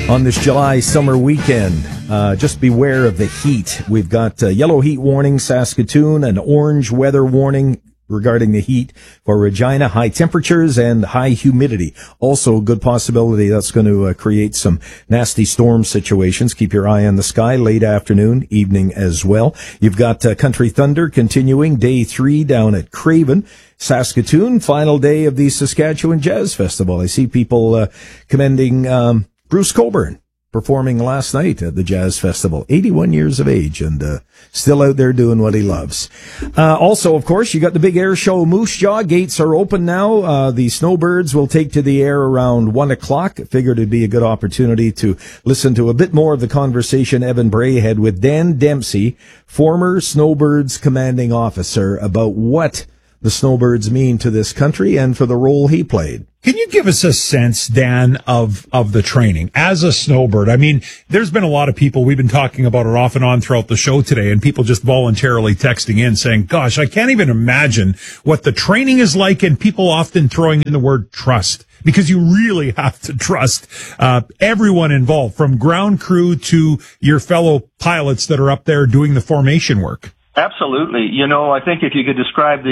On this July summer weekend, just beware of the heat. We've got yellow heat warning, Saskatoon, an orange weather warning regarding the heat for Regina, high temperatures and high humidity. Also a good possibility that's going to create some nasty storm situations. Keep your eye on the sky late afternoon, evening as well. You've got Country Thunder continuing day 3 down at Craven. Saskatoon, final day of the Saskatchewan Jazz Festival. I see people commending Bruce Cockburn performing last night at the Jazz Festival, 81 years of age, and still out there doing what he loves. Also, of course, you got the big air show, Moose Jaw. Gates are open now. The Snowbirds will take to the air around 1 o'clock. Figured it'd be a good opportunity to listen to a bit more of the conversation Evan Bray had with Dan Dempsey, former Snowbirds commanding officer, about what the Snowbirds mean to this country and for the role he played. Can you give us a sense, Dan, of the training as a snowbird? I mean, there's been a lot of people, we've been talking about it off and on throughout the show today, and people just voluntarily texting in saying, gosh, I can't even imagine what the training is like, and people often throwing in the word trust, because you really have to trust everyone involved, from ground crew to your fellow pilots that are up there doing the formation work. Absolutely. You know, I think if you could describe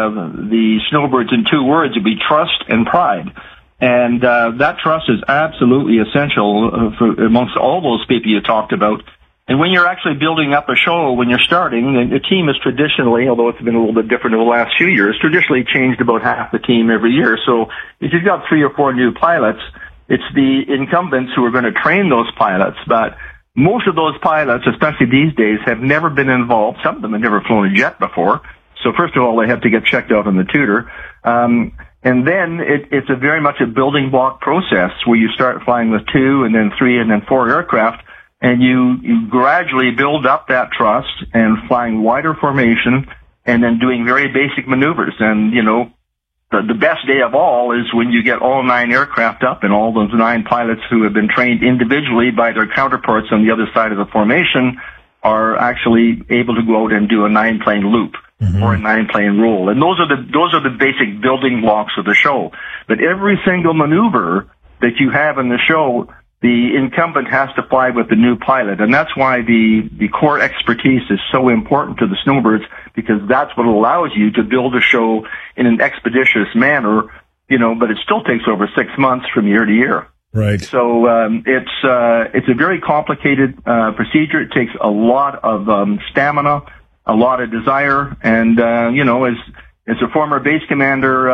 the Snowbirds in 2 words, it'd be trust and pride. And that trust is absolutely essential for amongst all those people you talked about. And when you're actually building up a show, when you're starting, the team is traditionally, although it's been a little bit different in the last few years, traditionally changed about half the team every year. So if you've got 3 or 4 new pilots, it's the incumbents who are going to train those pilots. But most of those pilots, especially these days, have never been involved. Some of them have never flown a jet before. So first of all, they have to get checked out on the tutor. And then it's a very much a building block process where you start flying with 2 and then 3 and then 4 aircraft. And you gradually build up that trust and flying wider formation and then doing very basic maneuvers. And, you know, the best day of all is when you get all 9 aircraft up and all those 9 pilots who have been trained individually by their counterparts on the other side of the formation are actually able to go out and do a 9-plane loop or a 9-plane roll. And those are the basic building blocks of the show. But every single maneuver that you have in the show, the incumbent has to fly with the new pilot. And that's why the core expertise is so important to the Snowbirds, because that's what allows you to build a show in an expeditious manner, you know, but it still takes over 6 months from year to year. Right. So, it's a very complicated, procedure. It takes a lot of, stamina, a lot of desire. And, you know, as a former base commander,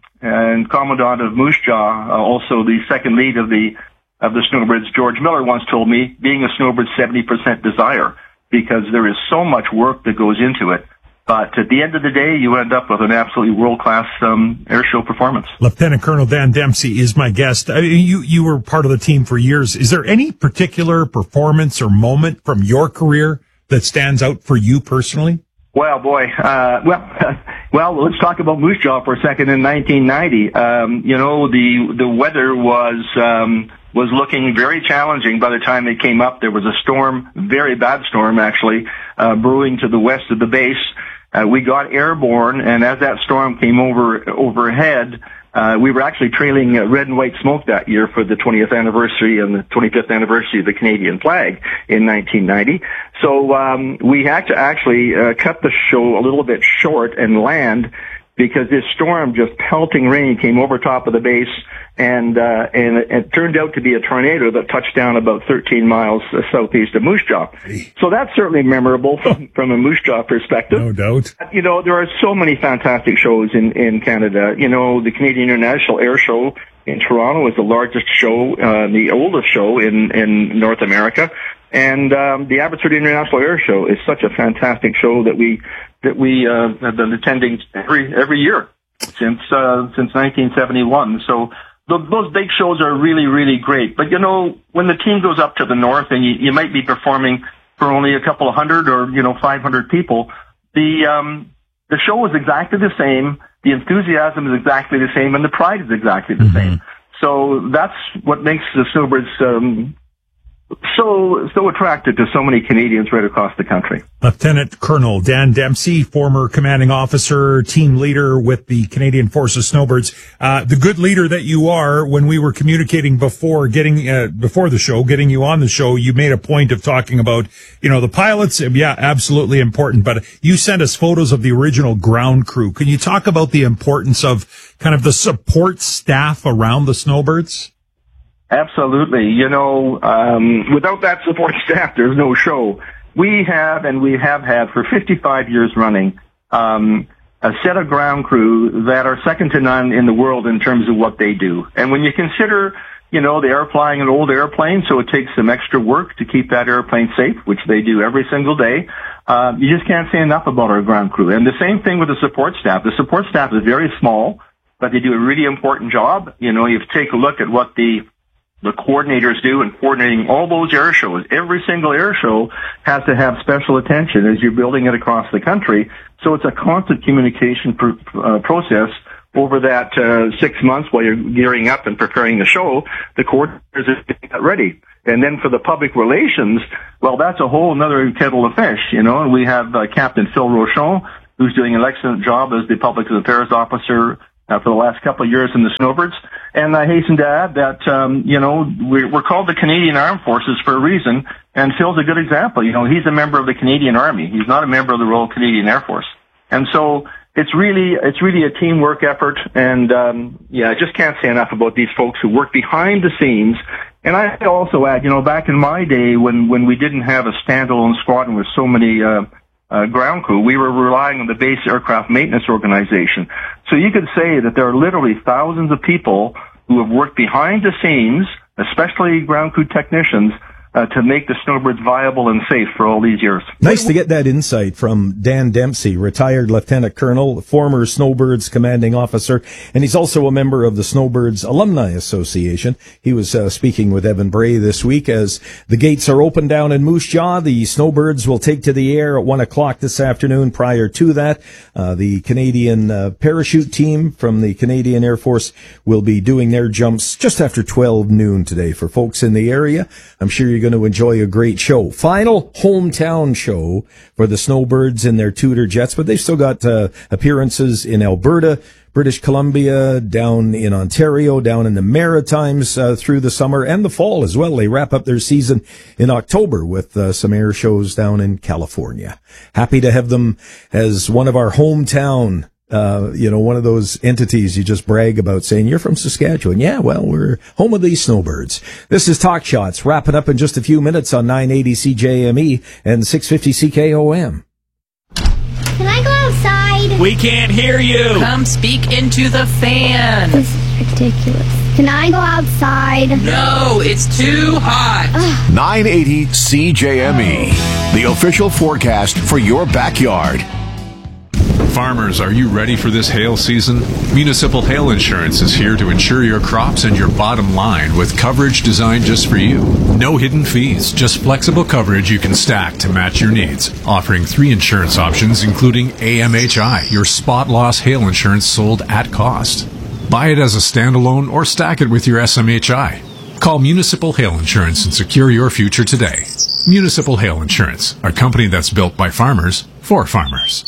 and commandant of Moose Jaw, also the second lead of the Snowbirds, George Miller once told me, being a Snowbird 70% desire, because there is so much work that goes into it. But at the end of the day, you end up with an absolutely world-class airshow performance. Lieutenant Colonel Dan Dempsey is my guest. I mean, you were part of the team for years. Is there any particular performance or moment from your career that stands out for you personally? Well, boy, well, let's talk about Moose Jaw for a second. In 1990, you know, the weather was looking very challenging by the time they came up. There was a storm, very bad storm actually, brewing to the west of the base. We got airborne, and as that storm came overhead, we were actually trailing red and white smoke that year for the 20th anniversary and the 25th anniversary of the Canadian flag in 1990. So we had to actually cut the show a little bit short and land, because this storm, just pelting rain, came over top of the base, and it turned out to be a tornado that touched down about 13 miles southeast of Moose Jaw. So that's certainly memorable from a Moose Jaw perspective. No doubt. You know, there are so many fantastic shows in Canada. You know, the Canadian International Air Show in Toronto is the largest show, the oldest show in North America. And the Abbotsford International Air Show is such a fantastic show that we have been attending every year since 1971. So those big shows are really, really great. But you know, when the team goes up to the north and you might be performing for only a couple of hundred or 500 people, the show is exactly the same, the enthusiasm is exactly the same, and the pride is exactly the same. So that's what makes the Snowbirds so attracted to so many Canadians right across the country. Lieutenant Colonel Dan Dempsey, former commanding officer, team leader with the Canadian Forces Snowbirds. The good leader that you are, when we were communicating before the show, getting you on the show, you made a point of talking about, the pilots. Yeah, absolutely important. But you sent us photos of the original ground crew. Can you talk about the importance of kind of the support staff around the Snowbirds? Absolutely. Without that support staff, there's no show. We have had for 55 years running, a set of ground crew that are second to none in the world in terms of what they do. And when you consider, they are flying an old airplane, so it takes some extra work to keep that airplane safe, which they do every single day. You just can't say enough about our ground crew. And the same thing with the support staff. The support staff is very small, but they do a really important job. You have to take a look at what the coordinators do in coordinating all those air shows. Every single air show has to have special attention as you're building it across the country. So it's a constant communication process over that 6 months while you're gearing up and preparing the show. The coordinators are getting that ready. And then for the public relations, well, that's a whole other kettle of fish, and we have Captain Phil Rochon, who's doing an excellent job as the public affairs officer for the last couple of years in the Snowbirds. And I hasten to add that, we're called the Canadian Armed Forces for a reason, and Phil's a good example. He's a member of the Canadian Army. He's not a member of the Royal Canadian Air Force. And so it's really a teamwork effort, and, I just can't say enough about these folks who work behind the scenes. And I also add, back in my day when we didn't have a standalone squadron with so many, ground crew, we were relying on the Base Aircraft Maintenance Organization. So you could say that there are literally thousands of people who have worked behind the scenes, especially ground crew technicians, to make the Snowbirds viable and safe for all these years. Nice to get that insight from Dan Dempsey, retired Lieutenant Colonel, former Snowbirds commanding officer, and he's also a member of the Snowbirds Alumni Association. He was speaking with Evan Bray this week as the gates are open down in Moose Jaw. The Snowbirds will take to the air at 1 o'clock this afternoon. Prior to that, the Canadian parachute team from the Canadian Air Force will be doing their jumps just after 12 noon today. For folks in the area, I'm sure you're going to enjoy a great show. Final hometown show for the Snowbirds in their Tudor jets, but they've still got appearances in Alberta, British Columbia, down in Ontario, down in the Maritimes through the summer and the fall as well. They wrap up their season in October with some air shows down in California. Happy to have them as one of our hometown one of those entities you just brag about, saying you're from Saskatchewan. Yeah, well, we're home of these Snowbirds. This is Talk Shots, wrapping up in just a few minutes on 980 CJME and 650 CKOM. Can I go outside? We can't hear you. Come speak into the fan. This is ridiculous. Can I go outside? No, it's too hot. 980 CJME, the official forecast for your backyard. Farmers, are you ready for this hail season? Municipal Hail Insurance is here to insure your crops and your bottom line with coverage designed just for you. No hidden fees, just flexible coverage you can stack to match your needs. Offering 3 insurance options, including AMHI, your spot loss hail insurance sold at cost. Buy it as a standalone or stack it with your SMHI. Call Municipal Hail Insurance and secure your future today. Municipal Hail Insurance, a company that's built by farmers for farmers.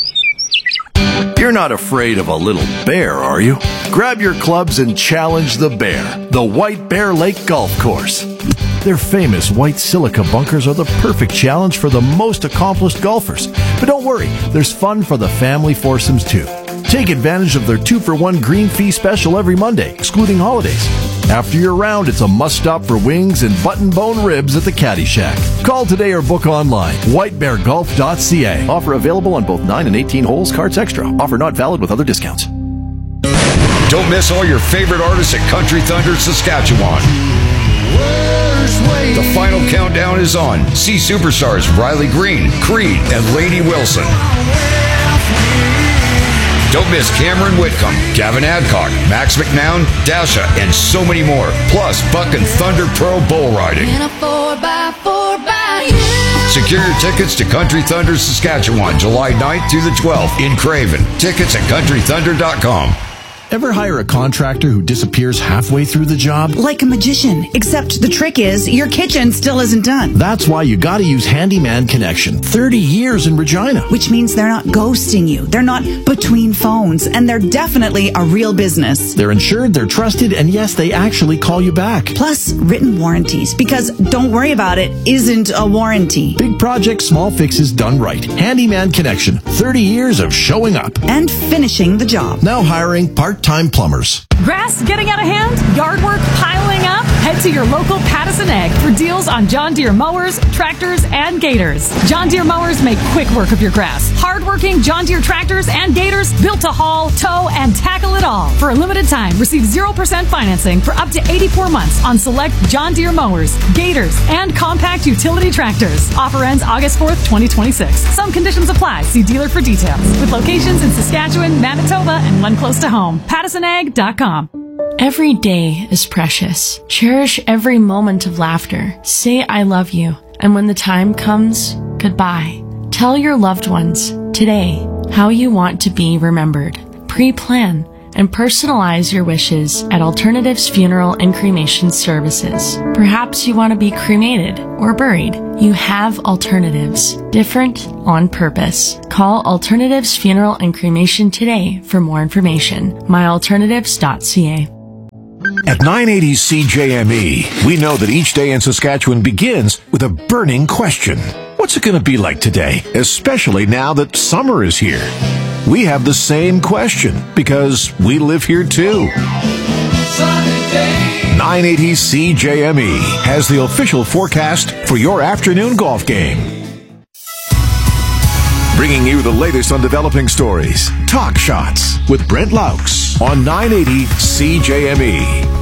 You're not afraid of a little bear, are you? Grab your clubs and challenge the bear, the White Bear Lake Golf Course. Their famous white silica bunkers are the perfect challenge for the most accomplished golfers. But don't worry, there's fun for the family foursomes too. Take advantage of their 2-for-1 green fee special every Monday, excluding holidays. After your round, it's a must-stop for wings and button-bone ribs at the Caddy Shack. Call today or book online. whitebeargolf.ca. Offer available on both 9 and 18 holes, carts extra. Offer not valid with other discounts. Don't miss all your favorite artists at Country Thunder Saskatchewan. The final countdown is on. See superstars Riley Green, Creed, and Lainey Wilson. Don't miss Cameron Whitcomb, Gavin Adcock, Max McNown, Dasha, and so many more. Plus, Buck and Thunder Pro Bull Riding. Secure your tickets to Country Thunder Saskatchewan, July 9th through the 12th in Craven. Tickets at countrythunder.com. Ever hire a contractor who disappears halfway through the job? Like a magician, except the trick is your kitchen still isn't done. That's why you gotta use Handyman Connection. 30 years in Regina. Which means they're not ghosting you. They're not between phones. And they're definitely a real business. They're insured, they're trusted, and yes, they actually call you back. Plus, written warranties. Because don't worry about it isn't a warranty. Big projects, small fixes done right. Handyman Connection. 30 years of showing up. And finishing the job. Now hiring part-time plumbers. Grass getting out of hand? Yard work piling up? Head to your local Pattison Ag for deals on John Deere mowers, tractors, and gators. John Deere mowers make quick work of your grass. Hard-working John Deere tractors and gators built to haul, tow, and tackle it all. For a limited time, receive 0% financing for up to 84 months on select John Deere mowers, gators, and compact utility tractors. Offer ends August 4th, 2026. Some conditions apply. See dealer for details. With locations in Saskatchewan, Manitoba, and one close to home. PattisonAg.com. Every day is precious. Cherish every moment of laughter. Say I love you. And when the time comes, goodbye. Tell your loved ones today how you want to be remembered. Pre-plan and personalize your wishes at Alternatives Funeral and Cremation Services. Perhaps you want to be cremated or buried. You have alternatives. Different on purpose. Call Alternatives Funeral and Cremation today for more information. myalternatives.ca. At 980 CJME, we know that each day in Saskatchewan begins with a burning question. What's it going to be like today, especially now that summer is here? We have the same question because we live here too. 980 CJME has the official forecast for your afternoon golf game. Bringing you the latest on developing stories. Talk Shots with Brent Laux on 980 CJME.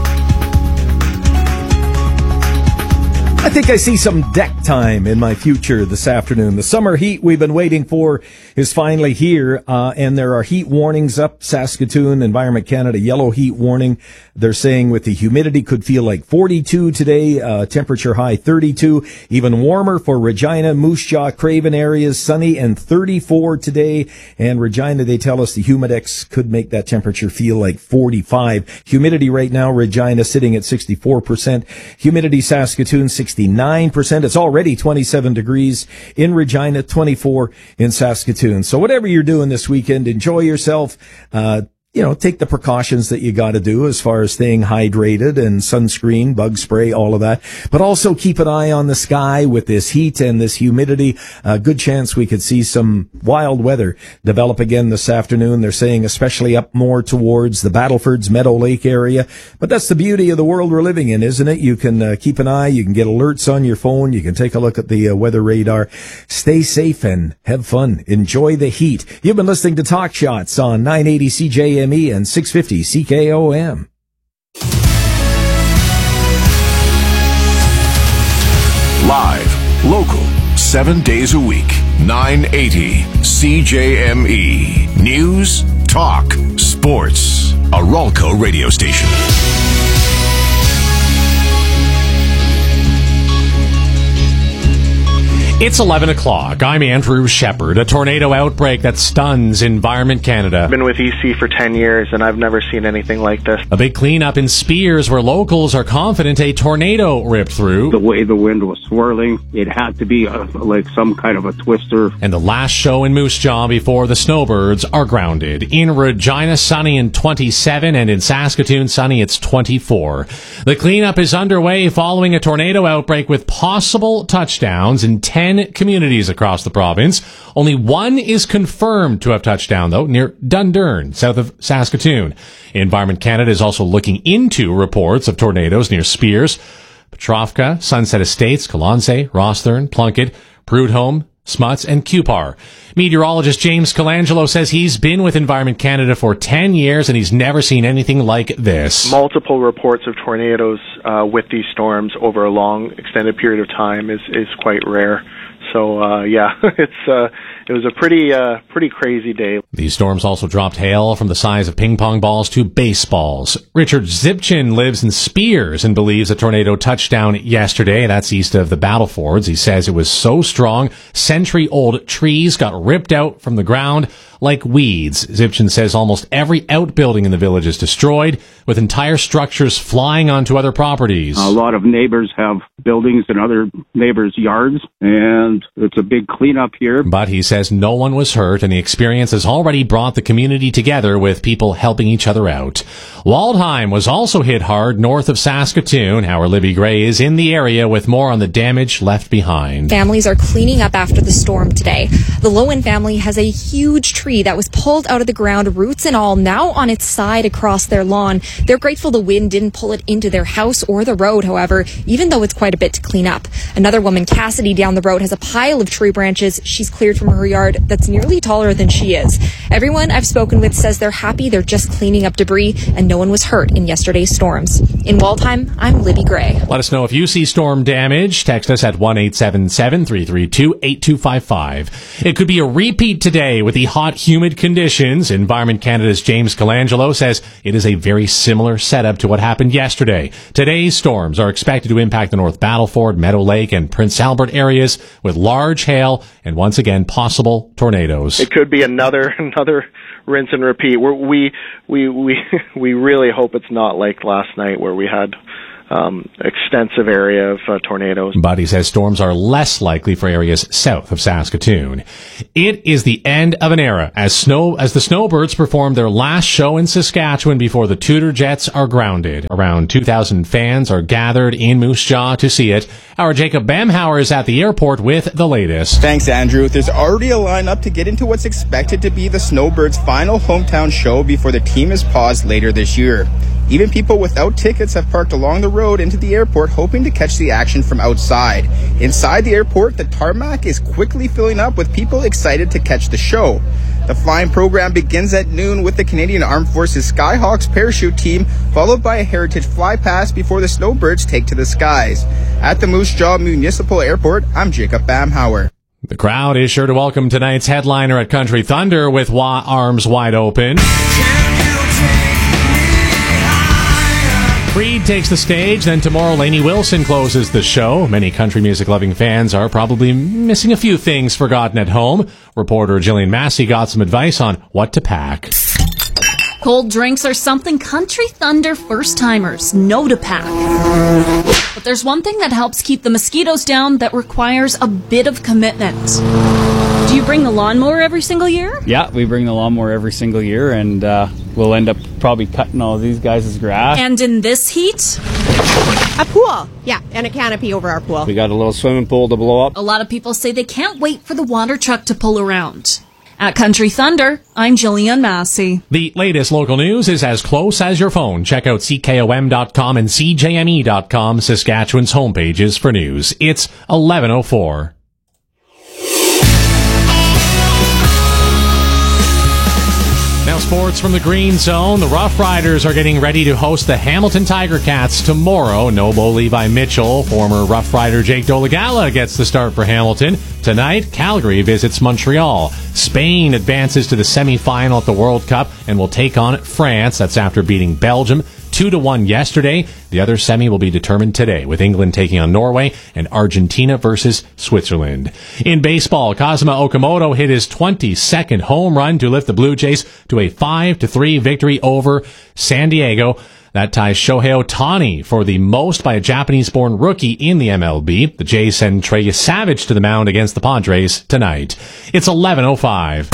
I think I see some deck time in my future this afternoon. The summer heat we've been waiting for is finally here, and there are heat warnings up. Saskatoon, Environment Canada, yellow heat warning. They're saying with the humidity could feel like 42 today, temperature high 32, even warmer for Regina, Moose Jaw, Craven areas, sunny and 34 today. And Regina, they tell us the Humidex could make that temperature feel like 45. Humidity right now, Regina sitting at 64%. Humidity, Saskatoon, 69%. It's already 27 degrees in Regina, 24 in Saskatoon. So whatever you're doing this weekend, enjoy yourself. Take the precautions that you got to do as far as staying hydrated and sunscreen, bug spray, all of that. But also keep an eye on the sky with this heat and this humidity. A good chance we could see some wild weather develop again this afternoon. They're saying especially up more towards the Battlefords, Meadow Lake area. But that's the beauty of the world we're living in, isn't it? You can keep an eye. You can get alerts on your phone. You can take a look at the weather radar. Stay safe and have fun. Enjoy the heat. You've been listening to Talk Shots on 980 CJME and 650 CKOM. Live, local, 7 days a week. 980 CJME. News, talk, sports. A Ralco radio station. It's 11 o'clock. I'm Andrew Shepard. A tornado outbreak that stuns Environment Canada. I've been with EC for 10 years, and I've never seen anything like this. A big cleanup in Spears, where locals are confident a tornado ripped through. The way the wind was swirling, it had to be like some kind of a twister. And the last show in Moose Jaw before the snowbirds are grounded. In Regina, sunny in 27, and in Saskatoon, sunny, it's 24. The cleanup is underway following a tornado outbreak with possible touchdowns in 10 communities across the province. Only one is confirmed to have touched down, though, near Dundurn, south of Saskatoon. Environment Canada is also looking into reports of tornadoes near Spears, Petrovka, Sunset Estates, Colonsay, Rosthern, Plunkett, Prudhomme, Smuts, and Cupar. Meteorologist James Colangelo says he's been with Environment Canada for 10 years and he's never seen anything like this. Multiple reports of tornadoes with these storms over a long, extended period of time is quite rare. So, was a pretty crazy day. These storms also dropped hail from the size of ping pong balls to baseballs. Richard Zipchin lives in Spears and believes a tornado touched down yesterday. That's east of the Battlefords. He says it was so strong, century-old trees got ripped out from the ground like weeds. Zipchin says almost every outbuilding in the village is destroyed, with entire structures flying onto other properties. A lot of neighbors have buildings in other neighbors' yards, and it's a big cleanup here. But he says no one was hurt, and the experience has already brought the community together with people helping each other out. Waldheim was also hit hard north of Saskatoon. Our Libby Gray is in the area with more on the damage left behind. Families are cleaning up after the storm today. The Lowen family has a huge tree that was pulled out of the ground, roots and all, now on its side across their lawn. They're grateful the wind didn't pull it into their house or the road, however, even though it's quite a bit to clean up. Another woman, Cassidy, down the road has a pile of tree branches she's cleared from her yard that's nearly taller than she is. Everyone I've spoken with says they're happy they're just cleaning up debris and no one was hurt in yesterday's storms. In Waldheim, I'm Libby Gray. Let us know if you see storm damage. Text us at 1-877-332-8255. It could be a repeat today with the hot, humid conditions. Environment Canada's James Colangelo says it is a very similar setup to what happened yesterday. Today's storms are expected to impact the North Battleford, Meadow Lake, and Prince Albert areas with large hail and once again possible tornadoes. It could be another rinse and repeat. We really hope it's not like last night where we had extensive area of tornadoes. But he says storms are less likely for areas south of Saskatoon. It is the end of an era as the Snowbirds perform their last show in Saskatchewan before the Tudor Jets are grounded. Around 2,000 fans are gathered in Moose Jaw to see it. Our Jacob Bamhauer is at the airport with the latest. Thanks, Andrew. There's already a lineup to get into what's expected to be the Snowbirds' final hometown show before the team is paused later this year. Even people without tickets have parked along the road into the airport hoping to catch the action from outside. Inside the airport, the tarmac is quickly filling up with people excited to catch the show. The flying program begins at noon with the Canadian Armed Forces Skyhawks parachute team, followed by a heritage fly pass before the Snowbirds take to the skies. At the Moose Jaw Municipal Airport, I'm Jacob Bamhauer. The crowd is sure to welcome tonight's headliner at Country Thunder with arms wide open. Creed takes the stage, then tomorrow Lainey Wilson closes the show. Many country music-loving fans are probably missing a few things forgotten at home. Reporter Jillian Massey got some advice on what to pack. Cold drinks are something Country Thunder first-timers know to pack. But there's one thing that helps keep the mosquitoes down that requires a bit of commitment. Do you bring the lawnmower every single year? Yeah, we bring the lawnmower every single year, and we'll end up probably cutting all of these guys' grass. And in this heat? A pool, yeah, and a canopy over our pool. We got a little swimming pool to blow up. A lot of people say they can't wait for the water truck to pull around. At Country Thunder, I'm Jillian Massey. The latest local news is as close as your phone. Check out CKOM.com and CJME.com, Saskatchewan's homepages for news. It's 11:04. Now sports from the Green Zone. The Rough Riders are getting ready to host the Hamilton Tiger Cats tomorrow. Nobo Levi Mitchell, former Rough Rider Jake Dolegala gets the start for Hamilton. Tonight, Calgary visits Montreal. Spain advances to the semi-final at the World Cup and will take on France. That's after beating Belgium 2-1 yesterday. The other semi will be determined today, with England taking on Norway and Argentina versus Switzerland. In baseball, Kazuma Okamoto hit his 22nd home run to lift the Blue Jays to a 5-3 victory over San Diego. That ties Shohei Ohtani for the most by a Japanese-born rookie in the MLB. The Jays send Trey Savage to the mound against the Padres tonight. It's 11:05.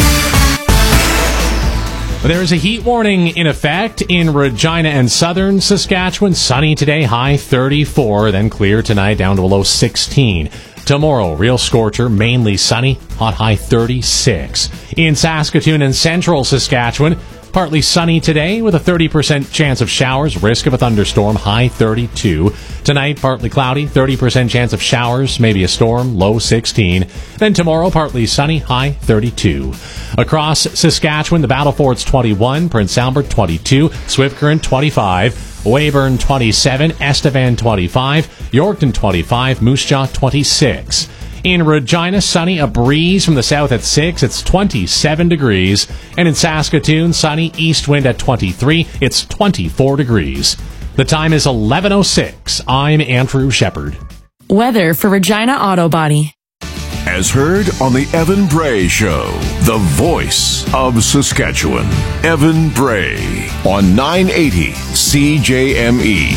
There is a heat warning in effect in Regina and southern Saskatchewan. Sunny today, high 34, then clear tonight down to a low 16. Tomorrow, real scorcher, mainly sunny, hot high 36. In Saskatoon and central Saskatchewan, partly sunny today with a 30% chance of showers, risk of a thunderstorm, high 32. Tonight, partly cloudy, 30% chance of showers, maybe a storm, low 16. Then tomorrow, partly sunny, high 32. Across Saskatchewan, the Battlefords 21, Prince Albert 22, Swift Current 25, Weyburn 27, Estevan 25, Yorkton 25, Moose Jaw 26. In Regina, sunny, a breeze from the south at 6. It's 27 degrees. And in Saskatoon, sunny, east wind at 23. It's 24 degrees. The time is 11:06. I'm Andrew Shepard. Weather for Regina Auto Body. As heard on the Evan Bray Show, the voice of Saskatchewan. Evan Bray on 980 CJME.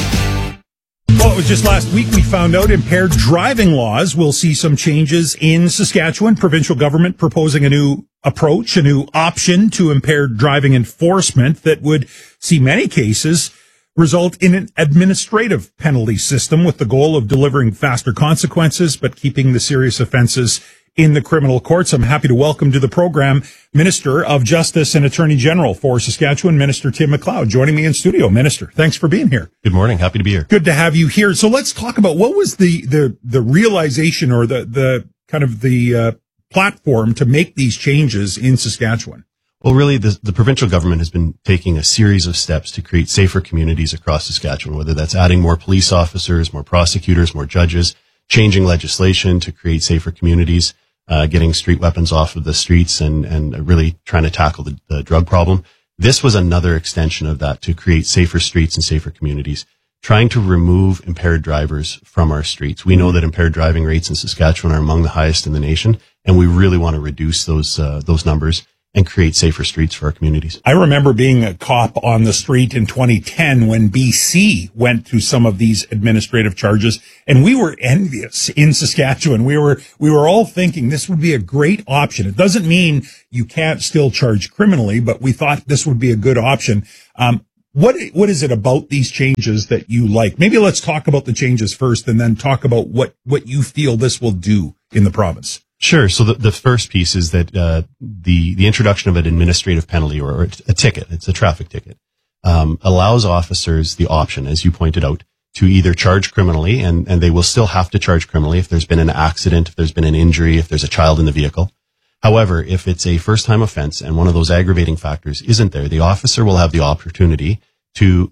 Well, it was just last week we found out impaired driving laws will see some changes in Saskatchewan. Provincial government proposing a new approach, a new option to impaired driving enforcement that would see many cases result in an administrative penalty system with the goal of delivering faster consequences, but keeping the serious offenses in the criminal courts. I'm happy to welcome to the program Minister of Justice and Attorney General for Saskatchewan, Minister Tim McLeod, joining me in studio. Minister, thanks for being here. Good morning. Happy to be here. Good to have you here. So let's talk about what was the realization or the kind of the platform to make these changes in Saskatchewan. Well, really, the provincial government has been taking a series of steps to create safer communities across Saskatchewan, whether that's adding more police officers, more prosecutors, more judges, changing legislation to create safer communities, getting street weapons off of the streets and really trying to tackle the drug problem. This was another extension of that to create safer streets and safer communities, trying to remove impaired drivers from our streets. We know that impaired driving rates in Saskatchewan are among the highest in the nation, and we really want to reduce those numbers and create safer streets for our communities. I remember being a cop on the street in 2010 when BC went through some of these administrative charges, and we were envious in Saskatchewan. We were all thinking this would be a great option. It doesn't mean you can't still charge criminally, but we thought this would be a good option. What is it about these changes that you like? Maybe let's talk about the changes first and then talk about what you feel this will do in the province. Sure. So the first piece is that the introduction of an administrative penalty or a ticket, it's a traffic ticket, allows officers the option, as you pointed out, to either charge criminally, and they will still have to charge criminally if there's been an accident, if there's been an injury, if there's a child in the vehicle. However, if it's a first-time offense and one of those aggravating factors isn't there, the officer will have the opportunity to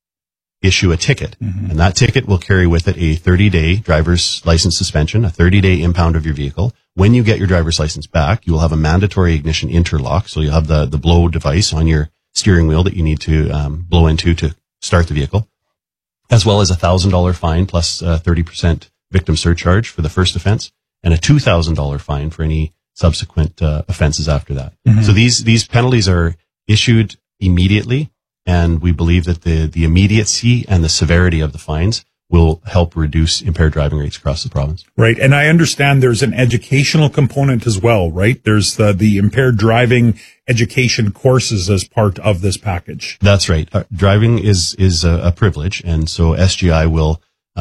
issue a ticket. Mm-hmm. And that ticket will carry with it a 30-day driver's license suspension, a 30-day impound of your vehicle. When you get your driver's license back, you will have a mandatory ignition interlock. So you'll have the blow device on your steering wheel that you need to blow into to start the vehicle, as well as a $1,000 fine plus 30% victim surcharge for the first offense and a $2,000 fine for any subsequent offenses after that. Mm-hmm. So these penalties are issued immediately. And we believe that the immediacy and the severity of the fines will help reduce impaired driving rates across the province. Right. And I understand there's an educational component as well, right? There's the impaired driving education courses as part of this package. That's right. Driving is a privilege. And so SGI will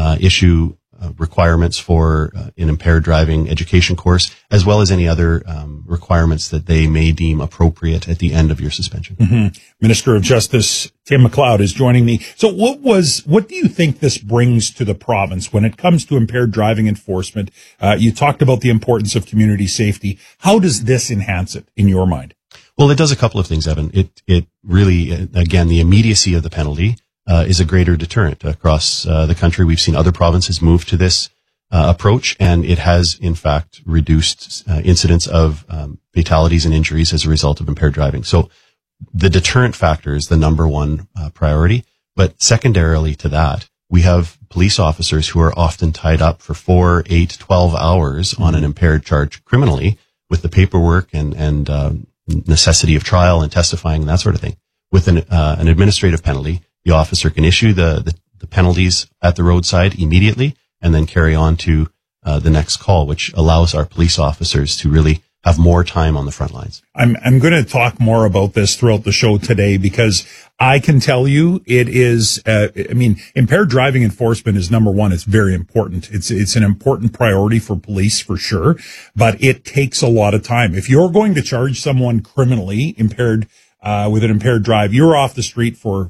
issue requirements for an impaired driving education course, as well as any other requirements that they may deem appropriate at the end of your suspension. Mm-hmm. Minister of Justice Tim McLeod is joining me. So what do you think this brings to the province when it comes to impaired driving enforcement? You talked about the importance of community safety. How does this enhance it in your mind? Well, it does a couple of things, Evan. It really, again, the immediacy of the penalty is a greater deterrent across the country. We've seen other provinces move to this approach, and it has, in fact, reduced incidents of fatalities and injuries as a result of impaired driving. So the deterrent factor is the number one priority. But secondarily to that, we have police officers who are often tied up for 4, 8, 12 hours on an impaired charge criminally with the paperwork and necessity of trial and testifying and that sort of thing. With an administrative penalty, the officer can issue the penalties at the roadside immediately and then carry on to the next call, which allows our police officers to really have more time on the front lines. I'm going to talk more about this throughout the show today because I can tell you it is, impaired driving enforcement is number one. It's very important. It's an important priority for police for sure, but it takes a lot of time. If you're going to charge someone criminally impaired, with an impaired drive, you're off the street you're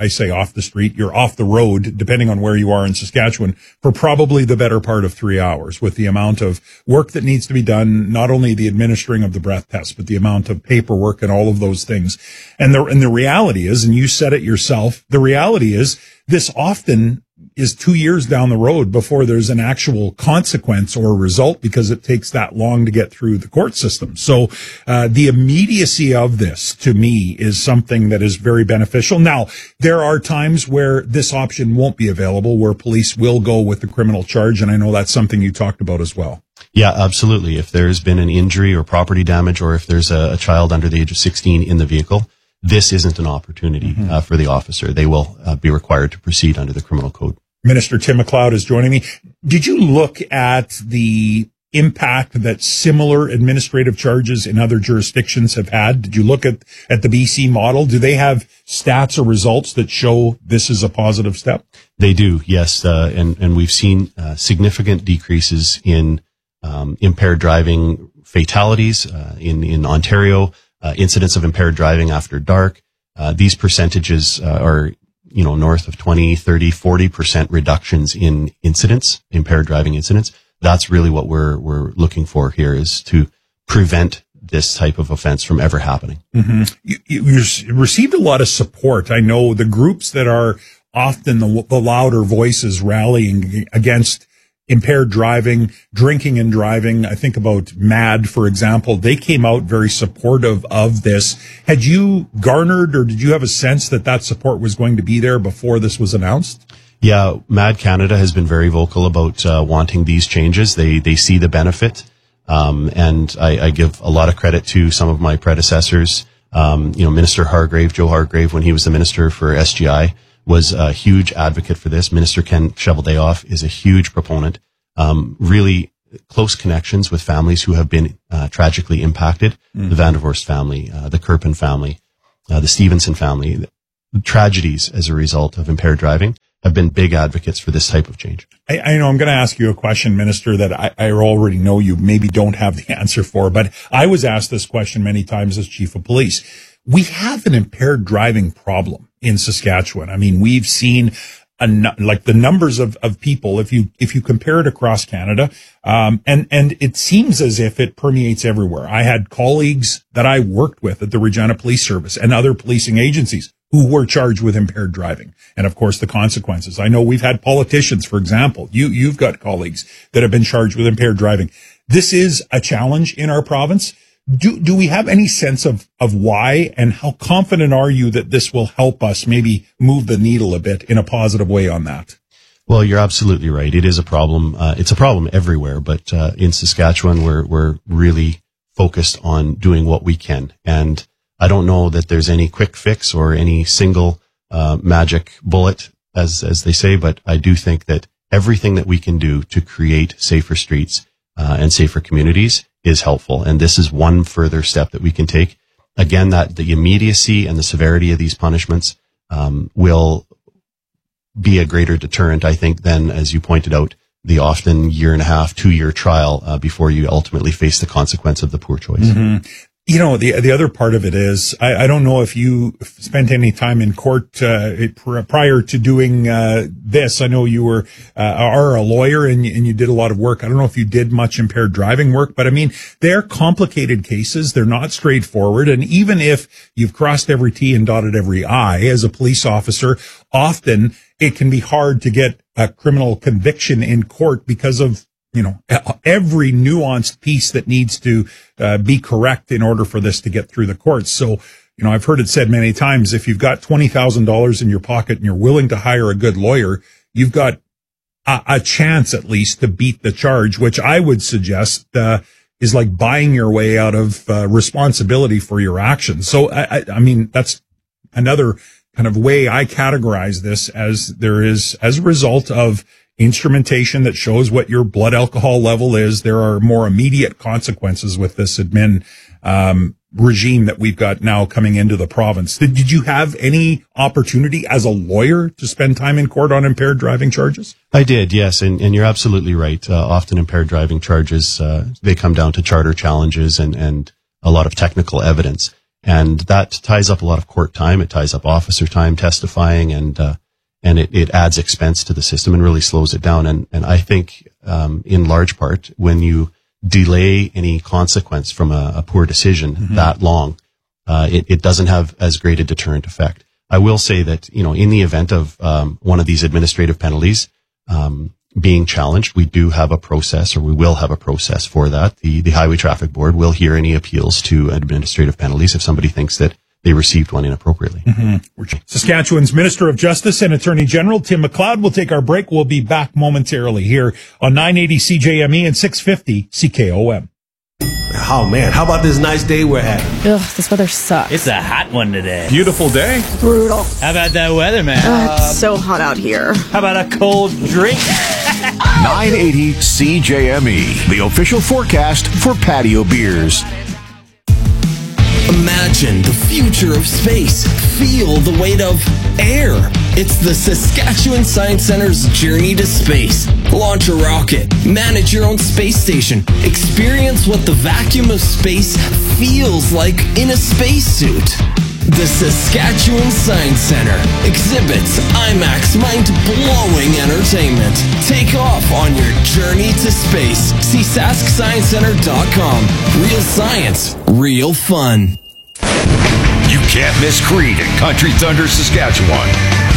off the road, depending on where you are in Saskatchewan, for probably the better part of 3 hours with the amount of work that needs to be done, not only the administering of the breath test, but the amount of paperwork and all of those things. And the reality is, and you said it yourself, the reality is this often is 2 years down the road before there's an actual consequence or result, because it takes that long to get through the court system. So the immediacy of this, to me, is something that is very beneficial. Now, there are times where this option won't be available, where police will go with the criminal charge, and I know that's something you talked about as well. Yeah, absolutely. If there's been an injury or property damage, or if there's a child under the age of 16 in the vehicle, this isn't an opportunity for the officer. They will be required to proceed under the criminal code. Minister Tim McLeod is joining me. Did you look at the impact that similar administrative charges in other jurisdictions have had? Did you look at the BC model? Do they have stats or results that show this is a positive step? They do, yes. And we've seen significant decreases in impaired driving fatalities in Ontario, incidents of impaired driving after dark. These percentages are north of 20, 30, 40% reductions in incidents, impaired driving incidents. That's really what we're looking for here, is to prevent this type of offense from ever happening. Mm-hmm. You received a lot of support. I know the groups that are often the louder voices rallying against impaired driving, drinking and driving. I think about MAD, for example. They came out very supportive of this. Had you garnered, or did you have a sense that support was going to be there before this was announced? Yeah, MAD Canada has been very vocal about wanting these changes. They see the benefit. And I give a lot of credit to some of my predecessors. Minister Hargrave, Joe Hargrave, when he was the minister for SGI, was a huge advocate for this. Minister Ken Cheveldayoff is a huge proponent. Really close connections with families who have been tragically impacted. The Vandervorst family, the Kirpin family, the Stevenson family. The tragedies as a result of impaired driving have been big advocates for this type of change. I know I'm going to ask you a question, Minister, that I already know you maybe don't have the answer for, but I was asked this question many times as Chief of Police. We have an impaired driving problem in Saskatchewan. I mean, we've seen the numbers of people, if you compare it across Canada, and it seems as if it permeates everywhere. I had colleagues that I worked with at the Regina Police Service and other policing agencies who were charged with impaired driving. And of course, the consequences. I know we've had politicians, for example, you've got colleagues that have been charged with impaired driving. This is a challenge in our province. Do we have any sense of why, and how confident are you that this will help us maybe move the needle a bit in a positive way on that? Well, you're absolutely right. It is a problem. It's a problem everywhere, but in Saskatchewan, we're really focused on doing what we can. And I don't know that there's any quick fix or any single magic bullet, as they say, but I do think that everything that we can do to create safer streets and safer communities is helpful. And this is one further step that we can take. Again, that the immediacy and the severity of these punishments will be a greater deterrent, I think, than, as you pointed out, the often 1.5, 2-year trial before you ultimately face the consequence of the poor choice. Mm-hmm. The other part of it is, I don't know if you spent any time in court prior to doing this. I know you are a lawyer and you did a lot of work. I don't know if you did much impaired driving work, but I mean, they're complicated cases. They're not straightforward. And even if you've crossed every T and dotted every I as a police officer, often it can be hard to get a criminal conviction in court because of every nuanced piece that needs to be correct in order for this to get through the courts. So, I've heard it said many times, if you've got $20,000 in your pocket and you're willing to hire a good lawyer, you've got a chance at least to beat the charge, which I would suggest is like buying your way out of responsibility for your actions. So, I mean, that's another kind of way I categorize this, as there is, as a result of instrumentation that shows what your blood alcohol level is. There are more immediate consequences with this admin regime that we've got now coming into the province. Did you have any opportunity as a lawyer to spend time in court on impaired driving charges? I did, yes, and you're absolutely right. Often impaired driving charges, they come down to charter challenges and a lot of technical evidence. And that ties up a lot of court time. It ties up officer time testifying, and it adds expense to the system and really slows it down. And I think, in large part, when you delay any consequence from a poor decision that long, it doesn't have as great a deterrent effect. I will say that, in the event of one of these administrative penalties being challenged, we do have a process, or we will have a process for that. The Highway Traffic Board will hear any appeals to administrative penalties if somebody thinks that they received one inappropriately. Saskatchewan's Minister of Justice and Attorney General Tim McLeod will take our break. We'll be back momentarily here on 980 CJME and 650 CKOM. Oh man, how about this nice day we're having? Ugh, this weather sucks. It's a hot one today. Beautiful day. Brutal. How about that weather, man? It's so hot out here. How about a cold drink? 980 CJME, the official forecast for patio beers. Imagine the future of space. Feel the weight of air. It's the Saskatchewan Science Center's Journey to Space. Launch a rocket. Manage your own space station. Experience what the vacuum of space feels like in a spacesuit. The Saskatchewan Science Center. Exhibits, IMAX, mind-blowing entertainment. Take off on your journey to space. See SaskScienceCenter.com. Real science, real fun. You can't miss Creed at Country Thunder, Saskatchewan.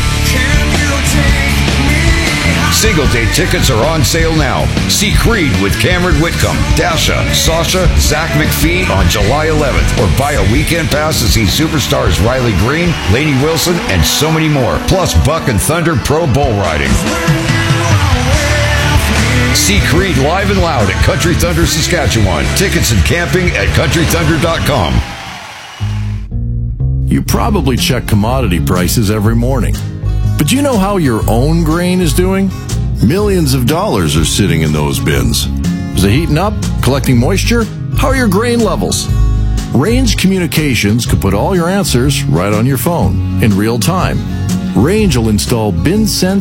Single day tickets are on sale now. See Creed with Cameron Whitcomb, Dasha, Sasha, Zach McPhee on July 11th, or buy a weekend pass to see superstars Riley Green, Lainey Wilson, and so many more. Plus Buck and Thunder Pro Bull Riding. See Creed live and loud at Country Thunder, Saskatchewan. Tickets and camping at countrythunder.com. You probably check commodity prices every morning. But do you know how your own grain is doing? Millions of dollars are sitting in those bins. Is it heating up? Collecting moisture? How are your grain levels? Range Communications could put all your answers right on your phone in real time. Range will install BinSense